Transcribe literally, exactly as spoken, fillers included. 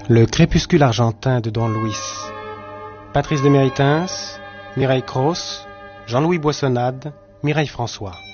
Le crépuscule argentin de Don Luis. Patrice de Méritens, Mireille Cross, Jean-Louis Boissonnade, Mireille François.